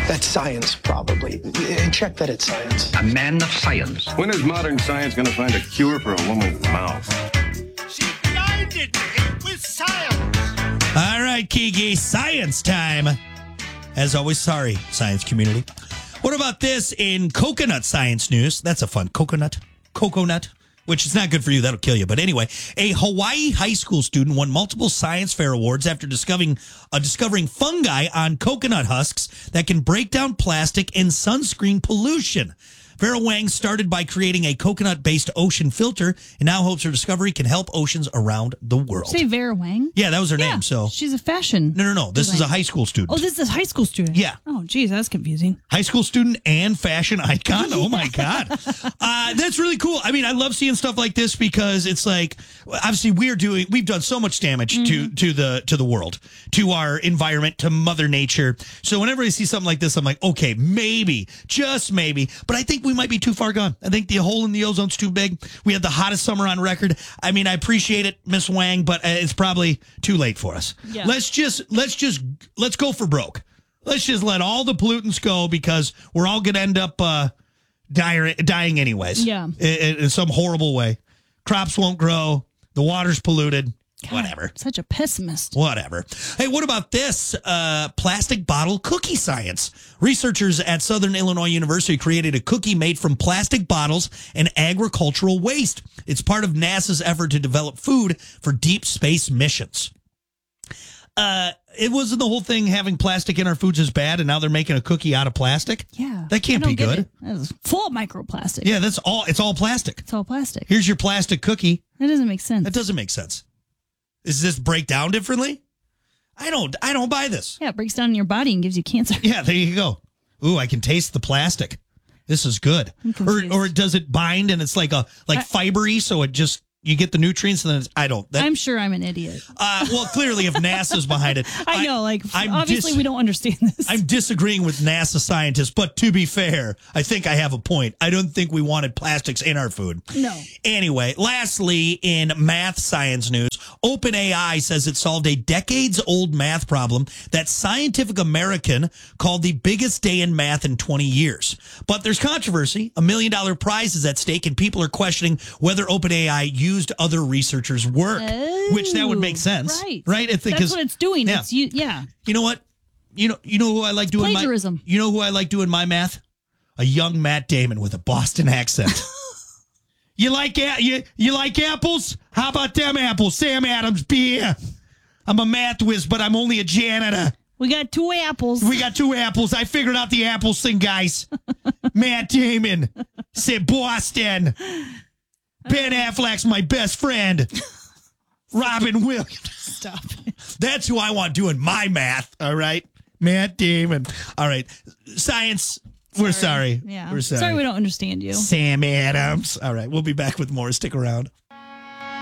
That's science, probably. Check that it's science. A man of science. When is modern science going to find a cure for a woman's mouth? She blinded me with science. All right, Kiki, science time. As always, sorry, science community. What about this in coconut science news? That's a fun coconut, which is not good for you. That'll kill you. But anyway, a Hawaii high school student won multiple science fair awards after discovering fungi on coconut husks that can break down plastic and sunscreen pollution. Vera Wang started by creating a coconut-based ocean filter and now hopes her discovery can help oceans around the world. Say Vera Wang? Yeah, that was her name. So she's a fashion. No. This is a high school student. Oh, this is a high school student. Yeah. Oh, geez, that's confusing. High school student and fashion icon. Oh my God. That's really cool. I mean, I love seeing stuff like this because it's like, obviously we've done so much damage to the world, to our environment, to Mother Nature. So whenever I see something like this, I'm like, okay, maybe, just maybe, but I think we might be too far gone. I think the hole in the ozone's too big. We had the hottest summer on record. I mean, I appreciate it, Miss Wang, but it's probably too late for us. Yeah. Let's go for broke. Let's just let all the pollutants go because we're all going to end up dying anyways. Yeah. In some horrible way. Crops won't grow. The water's polluted. God, Whatever. Such a pessimist. Whatever. Hey, what about this plastic bottle cookie science? Researchers at Southern Illinois University created a cookie made from plastic bottles and agricultural waste. It's part of NASA's effort to develop food for deep space missions. It wasn't the whole thing having plastic in our foods is bad, and now they're making a cookie out of plastic? Yeah. That can't be good. It's full of microplastic. Yeah, it's all plastic. It's all plastic. Here's your plastic cookie. That doesn't make sense. That doesn't make sense. Does this break down differently? I don't buy this. Yeah, it breaks down in your body and gives you cancer. Yeah, there you go. Ooh, I can taste the plastic. This is good. Or does it bind and it's like fibery, so it just you get the nutrients and then I'm sure I'm an idiot. Well, clearly if NASA's behind it. I know, obviously we don't understand this. I'm disagreeing with NASA scientists, but to be fair, I think I have a point. I don't think we wanted plastics in our food. No. Anyway, lastly, in math science news, OpenAI says it solved a decades-old math problem that Scientific American called the biggest day in math in 20 years. But there's controversy. $1 million prize is at stake, and people are questioning whether OpenAI used other researchers' work, which that would make sense. Right? I think that's what it's doing. Yeah. You know what? You know who I like doing plagiarism. You know who I like doing my math? A young Matt Damon with a Boston accent. You like apples? How about them apples? Sam Adams beer. I'm a math whiz, but I'm only a janitor. We got 2 apples. I figured out the apples thing, guys. Matt Damon said Boston. Ben Affleck's my best friend. Robin Williams. Stop it. That's who I want doing my math, all right? Matt Damon. All right. Science, we're sorry. Yeah. We're sorry. Sorry we don't understand you. Sam Adams. All right. We'll be back with more. Stick around.